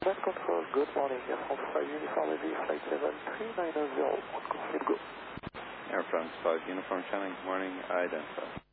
Net control, good morning. Air France 5 Uniform Heavy, flight 7390. One call, go. Air France 5 Uniform Channing, good morning. Identify.